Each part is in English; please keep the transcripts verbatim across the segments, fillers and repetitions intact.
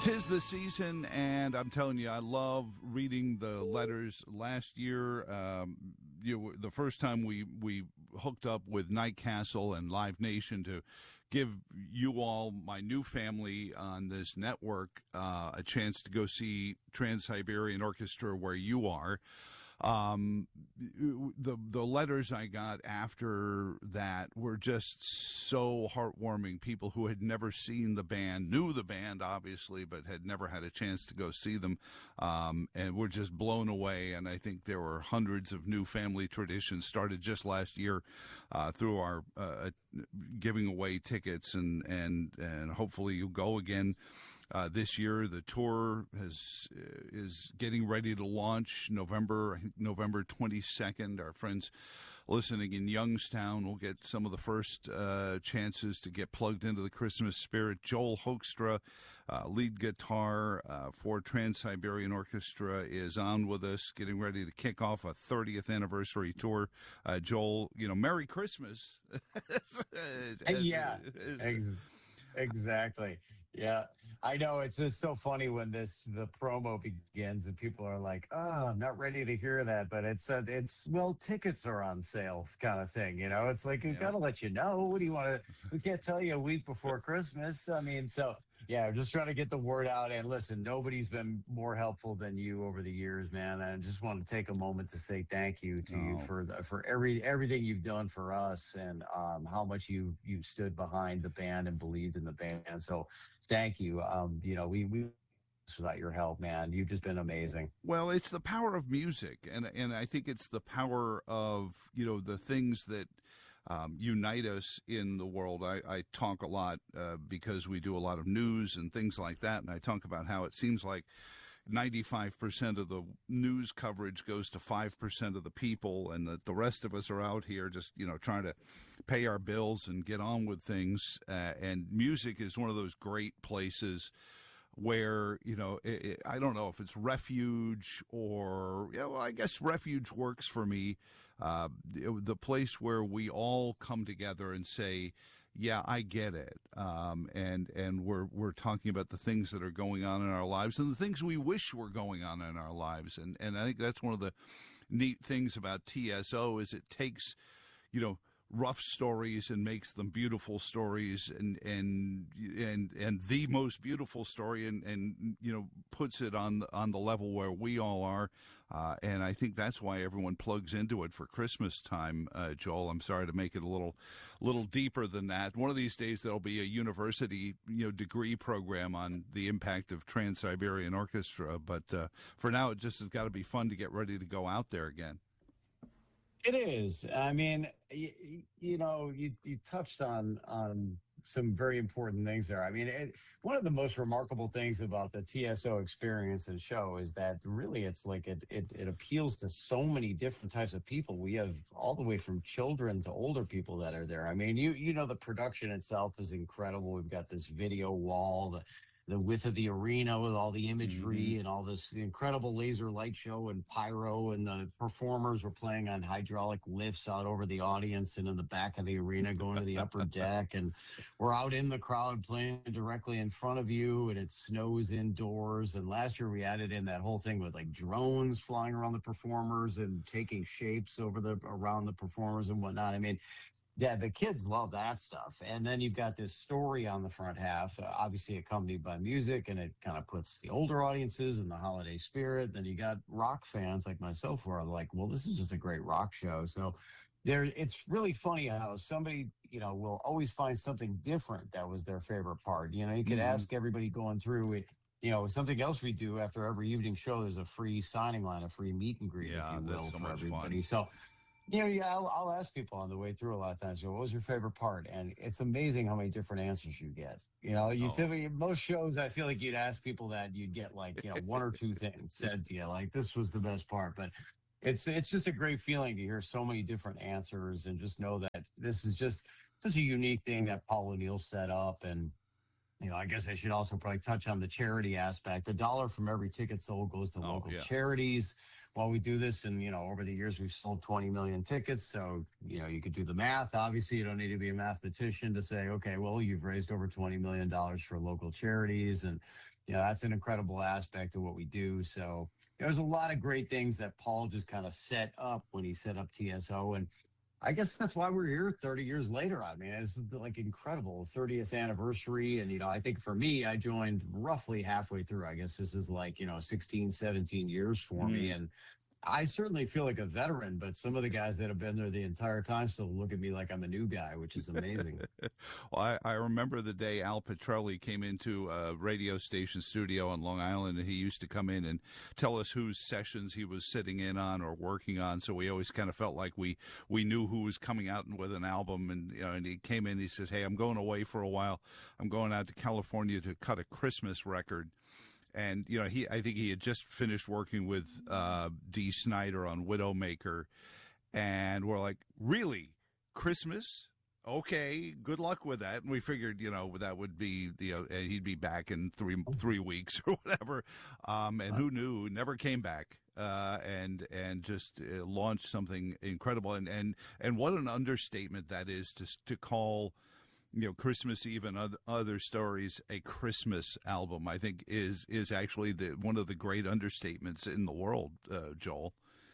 'Tis the season, and I'm telling you, I love reading the letters. Last year, um, you, the first time we, we hooked up with Night Castle and Live Nation to give you all, my new family on this network, uh, a chance to go see Trans-Siberian Orchestra where you are. Um, the, the letters I got after that were just so heartwarming. People who had never seen the band, knew the band, obviously, but had never had a chance to go see them, um, and were just blown away. And I think there were hundreds of new family traditions started just last year, uh, through our, uh, giving away tickets, and, and, and hopefully you'll go again. Uh, this year, the tour has uh, is getting ready to launch November, I think November twenty-second. Our friends listening in Youngstown will get some of the first uh, chances to get plugged into the Christmas spirit. Joel Hoekstra, uh, lead guitar uh, for Trans-Siberian Orchestra, is on with us, getting ready to kick off a thirtieth anniversary tour. Uh, Joel, you know, Merry Christmas. Yeah, ex- exactly. Yeah, I know. It's just so funny when this the promo begins and people are like, "Oh, I'm not ready to hear that," but it's uh, it's well, tickets are on sale, kind of thing. You know, it's like we Yeah. gotta let you know. What do you want to? We can't tell you a week before Christmas. I mean, so yeah, just trying to get the word out. And listen, nobody's been more helpful than you over the years, man. I just want to take a moment to say thank you to Oh. you for the, for every everything you've done for us, and um, how much you you stood behind the band and believed in the band. So thank you. Um, you know, we, we, without your help, man, you've just been amazing. Well, it's the power of music, and and I think it's the power of, you know, the things that um, unite us in the world. I, I talk a lot uh, because we do a lot of news and things like that, and I talk about how it seems like ninety-five percent of the news coverage goes to five percent of the people, and that the rest of us are out here just, you know, trying to pay our bills and get on with things. Uh, and music is one of those great places where, you know, it, it, I don't know if it's refuge or, yeah, well, I guess refuge works for me. Uh, it, the place where we all come together and say, yeah, I get it. Um, and, and we're, we're talking about the things that are going on in our lives and the things we wish were going on in our lives. And, and I think that's one of the neat things about T S O is it takes, you know, rough stories and makes them beautiful stories, and and and and the most beautiful story, and and you know, puts it on the, on the level where we all are, uh, and I think that's why everyone plugs into it for Christmas time. Uh, Joel, I'm sorry to make it a little little deeper than that. One of these days there'll be a university, you know, degree program on the impact of Trans-Siberian Orchestra, but uh, for now it just has got to be fun to get ready to go out there again. It is. I mean, you, you know, you, you touched on on some very important things there. I mean, it, one of the most remarkable things about the T S O experience and show is that really it's like it, it, it appeals to so many different types of people. We have all the way from children to older people that are there. I mean, you you know, the production itself is incredible. We've got this video wall, the the width of the arena with all the imagery mm-hmm. and all this incredible laser light show and pyro, and the performers were playing on hydraulic lifts out over the audience and in the back of the arena going to the upper deck. And we're out in the crowd playing directly in front of you, and it snows indoors. And last year we added in that whole thing with like drones flying around the performers and taking shapes over the around the performers and whatnot. I mean, yeah, the kids love that stuff. And then you've got this story on the front half, uh, obviously accompanied by music, and it kind of puts the older audiences in the holiday spirit. Then you got rock fans like myself who are like, well, this is just a great rock show. So there, it's really funny how somebody, you know, will always find something different that was their favorite part. You know, you could mm-hmm. ask everybody going through it. You know, something else we do after every evening show, there's a free signing line, a free meet and greet, yeah, if you will, that's so for much everybody. fun. So, you know, yeah, I'll, I'll ask people on the way through a lot of times, what was your favorite part? And it's amazing how many different answers you get. You know, you oh. typically, most shows, I feel like you'd ask people that, you'd get like, you know, one or two things said to you, like this was the best part. But it's it's just a great feeling to hear so many different answers and just know that this is just such a unique thing that Paul O'Neill set up. And You know, I guess I should also probably touch on the charity aspect. A dollar from every ticket sold goes to Oh, local yeah. charities. While we do this, and, you know, over the years, we've sold twenty million tickets. So, you know, you could do the math. Obviously, you don't need to be a mathematician to say, okay, well, you've raised over twenty million dollars for local charities. And, you know, that's an incredible aspect of what we do. So there's a lot of great things that Paul just kind of set up when he set up T S O. And I guess that's why we're here thirty years later. I mean, it's like incredible thirtieth anniversary. And, you know, I think for me, I joined roughly halfway through. I guess this is like, you know, sixteen, seventeen years for mm-hmm. me. And I certainly feel like a veteran, but some of the guys that have been there the entire time still look at me like I'm a new guy, which is amazing. Well, I, I remember the day Al Petrelli came into a radio station studio on Long Island, and he used to come in and tell us whose sessions he was sitting in on or working on. So we always kind of felt like we, we knew who was coming out with an album. And, you know, and he came in, and he says, hey, I'm going away for a while. I'm going out to California to cut a Christmas record. And, you know, he I think he had just finished working with uh, Dee Snider on Widowmaker. And we're like, really? Christmas? Okay, good luck with that. And we figured, you know, that would be, you know, he'd be back in three three weeks or whatever. Um, and who knew? Never came back. Uh, and and just uh, launched something incredible. And, and, and what an understatement that is to to call, you know, Christmas Eve and other, other stories a Christmas album. I think is is actually the one of the great understatements in the world, uh, Joel.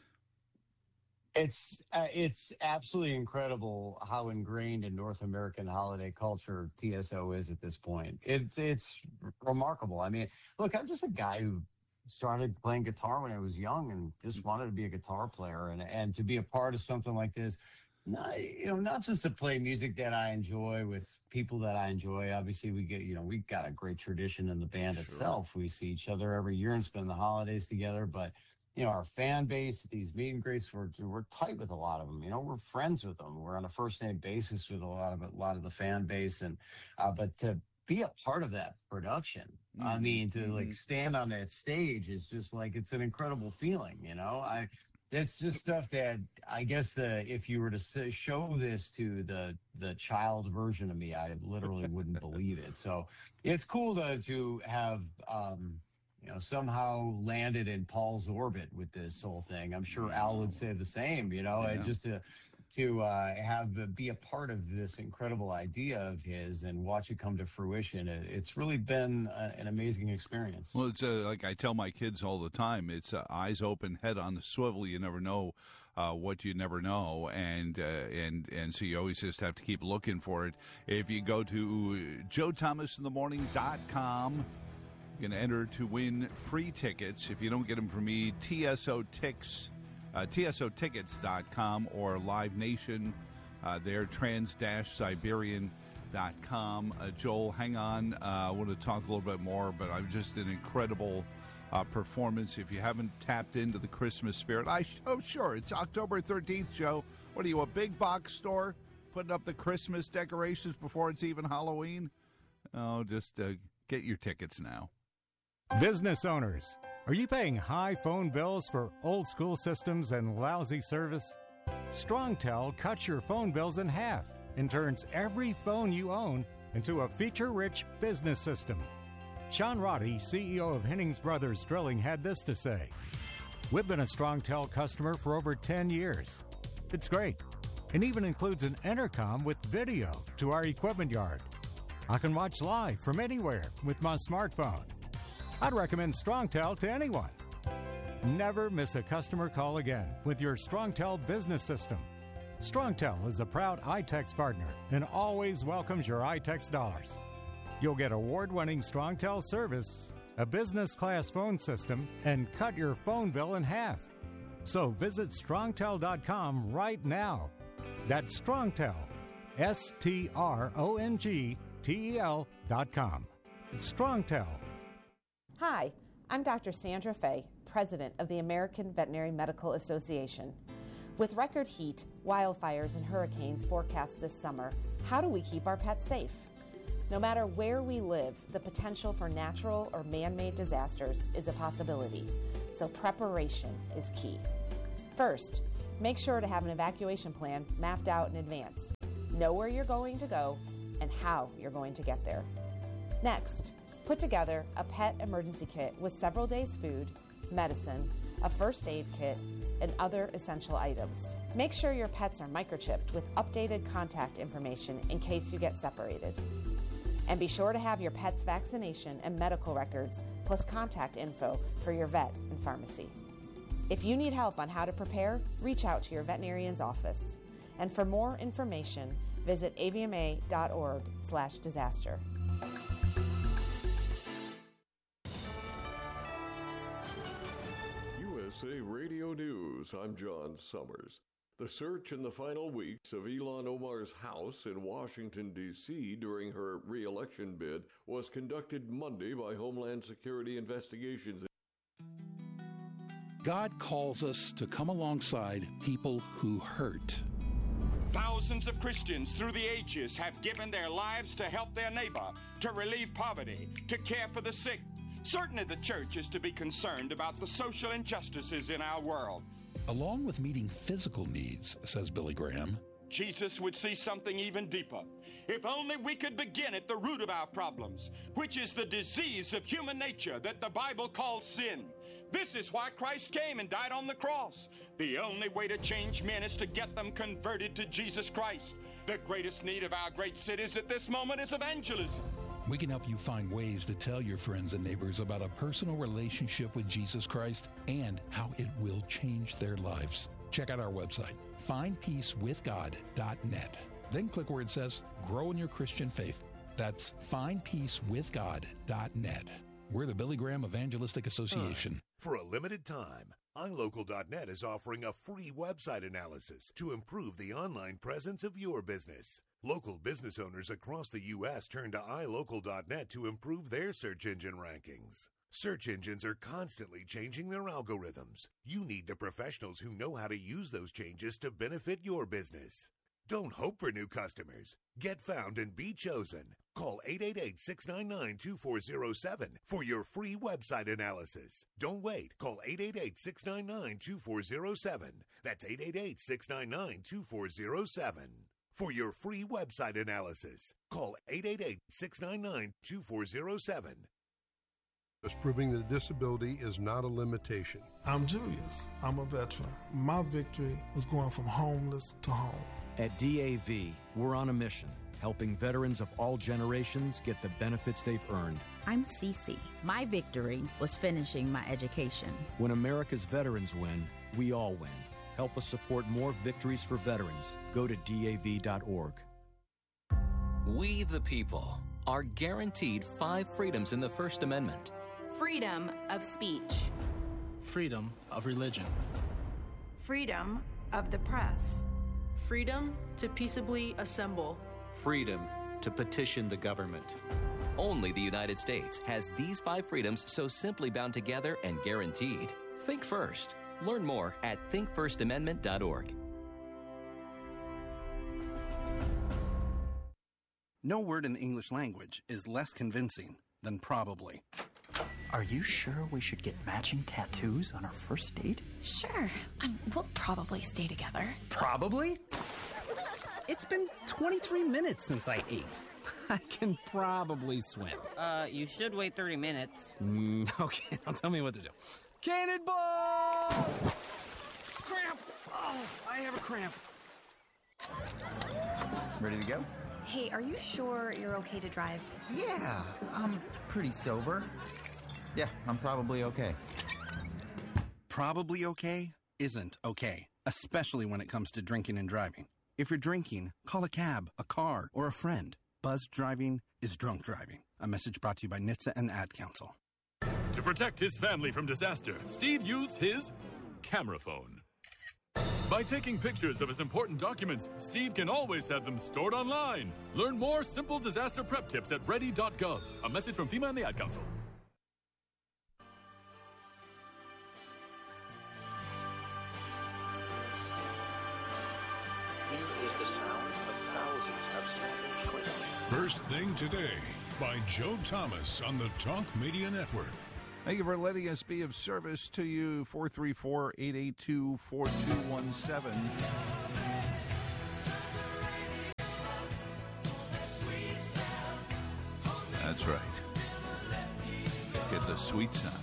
It's uh, it's absolutely incredible how ingrained in North American holiday culture T S O is at this point. It's it's remarkable. I mean, look, I'm just a guy who started playing guitar when I was young and just wanted to be a guitar player, and and to be a part of something like this. Not, you know, not just to play music that I enjoy with people that I enjoy. Obviously, we get, you know, we've got a great tradition in the band sure. itself. We see each other every year and spend the holidays together. But, you know, our fan base, these meet and greets, we're, we're tight with a lot of them. You know, we're friends with them. We're on a first name basis with a lot of a lot of the fan base. And uh, but to be a part of that production, mm-hmm. I mean, to mm-hmm. like stand on that stage is just like, it's an incredible feeling. You know, I. It's just stuff that I guess the if you were to say, show this to the the child version of me, I literally wouldn't believe it. So it's cool to to have um, you know somehow landed in Paul's orbit with this whole thing. I'm sure Al would say the same. You know, yeah. and just to to uh, have be a part of this incredible idea of his and watch it come to fruition. It, it's really been a, an amazing experience. Well, it's uh, like I tell my kids all the time, it's uh, eyes open, head on the swivel. You never know uh, what you never know. And, uh, and, and so you always just have to keep looking for it. If you go to joe thomas in the morning dot com, you can enter to win free tickets. If you don't get them from me, T S O Tix. Uh, T S O tickets dot com or Live Nation, uh, there, trans siberian dot com. Uh, Joel, hang on. Uh, I want to talk a little bit more, but I'm just an incredible uh, performance. If you haven't tapped into the Christmas spirit, I sh- oh, sure, it's October thirteenth, Joe. What are you, a big box store putting up the Christmas decorations before it's even Halloween? Oh, just uh, get your tickets now. Business owners, are you paying high phone bills for old school systems and lousy service? StrongTel cuts your phone bills in half and turns every phone you own into a feature-rich business system. Sean Roddy, C E O of Hennings Brothers Drilling, had this to say. We've been a StrongTel customer for over ten years. It's great. It even includes an intercom with video to our equipment yard. I can watch live from anywhere with my smartphone. I'd recommend StrongTel to anyone. Never miss a customer call again with your StrongTel business system. StrongTel is a proud iTex partner and always welcomes your iTex dollars. You'll get award-winning StrongTel service, a business-class phone system, and cut your phone bill in half. So visit strongtel dot com right now. That's StrongTel, S T R O N G T E L dot com. It's StrongTel. Hi, I'm Doctor Sandra Fay, President of the American Veterinary Medical Association. With record heat, wildfires, and hurricanes forecast this summer, how do we keep our pets safe? No matter where we live, the potential for natural or man-made disasters is a possibility, so preparation is key. First, make sure to have an evacuation plan mapped out in advance. Know where you're going to go and how you're going to get there. Next, put together a pet emergency kit with several days' food, medicine, a first aid kit, and other essential items. Make sure your pets are microchipped with updated contact information in case you get separated. And be sure to have your pet's vaccination and medical records, plus contact info for your vet and pharmacy. If you need help on how to prepare, reach out to your veterinarian's office. And for more information, visit A V M A dot org slash disaster. U S A Radio News, I'm John Summers. The search in the final weeks of Ilhan Omar's house in Washington, D C during her re-election bid was conducted Monday by Homeland Security Investigations. God calls us to come alongside people who hurt. Thousands of Christians through the ages have given their lives to help their neighbor, to relieve poverty, to care for the sick. Certainly the church is to be concerned about the social injustices in our world. Along with meeting physical needs, says Billy Graham, Jesus would see something even deeper. If only we could begin at the root of our problems, which is the disease of human nature that the Bible calls sin. This is why Christ came and died on the cross. The only way to change men is to get them converted to Jesus Christ. The greatest need of our great cities at this moment is evangelism. We can help you find ways to tell your friends and neighbors about a personal relationship with Jesus Christ and how it will change their lives. Check out our website, find peace with god dot net. Then click where it says, Grow in Your Christian Faith. That's find peace with god dot net. We're the Billy Graham Evangelistic Association. For a limited time, i local dot net is offering a free website analysis to improve the online presence of your business. Local business owners across the U S turn to i local dot net to improve their search engine rankings. Search engines are constantly changing their algorithms. You need the professionals who know how to use those changes to benefit your business. Don't hope for new customers. Get found and be chosen. Call eight eight eight, six nine nine, two four zero seven for your free website analysis. Don't wait. Call eight eight eight, six nine nine, two four zero seven. That's eight eight eight, six nine nine, two four zero seven. For your free website analysis, call eight eight eight, six nine nine, two four zero seven. Proving that disability is not a limitation. I'm Julius. I'm a veteran. My victory was going from homeless to home. At D A V, we're on a mission, helping veterans of all generations get the benefits they've earned. I'm Cece. My victory was finishing my education. When America's veterans win, we all win. Help us support more victories for veterans. Go to D A V dot org. We the people are guaranteed five freedoms in the First Amendment. Freedom of speech. Freedom of religion. Freedom of the press. Freedom to peaceably assemble. Freedom to petition the government. Only the United States has these five freedoms so simply bound together and guaranteed. Think first. Learn more at think first amendment dot org. No word in the English language is less convincing than probably. Are you sure we should get matching tattoos on our first date? Sure. Um, we'll probably stay together. Probably? It's been twenty-three minutes since I ate. I can probably swim. Uh, you should wait thirty minutes. Mm, okay, now tell me what to do. Cannonball! Cramp! Oh, I have a cramp. Ready to go? Hey, are you sure you're okay to drive? Yeah, I'm pretty sober. Yeah, I'm probably okay. Probably okay isn't okay, especially when it comes to drinking and driving. If you're drinking, call a cab, a car, or a friend. Buzzed driving is drunk driving. A message brought to you by N H T S A and the Ad Council. To protect his family from disaster, Steve used his camera phone. By taking pictures of his important documents, Steve can always have them stored online. Learn more simple disaster prep tips at ready dot gov. A message from FEMA and the Ad Council. First Thing Today by Joe Thomas on the Talk Media Network. Thank you for letting us be of service to you. four three four, eight eight two, four two one seven. That's That's right. Get the sweet sound.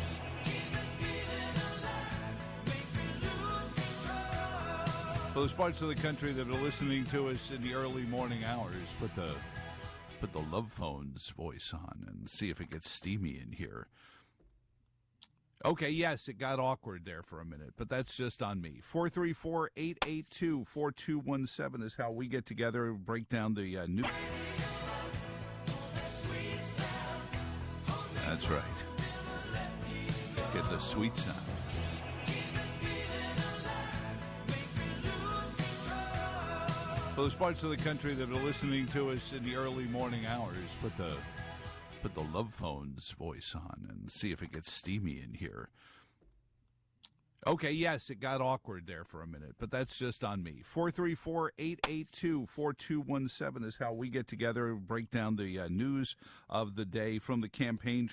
For those parts of the country that are listening to us in the early morning hours, put the put the Love Phones voice on and see if it gets steamy in here. Okay, yes, it got awkward there for a minute, but that's just on me. four three four, eight eight two, four two one seven is how we get together and break down the uh, new... That's right. Get the sweet sound. For those parts of the country that are listening to us in the early morning hours, put the put the Love Phones voice on and see if it gets steamy in here. Okay, yes, it got awkward there for a minute, but that's just on me. four three four, eight eight two, four two one seven is how we get together and break down the uh, news of the day from the campaign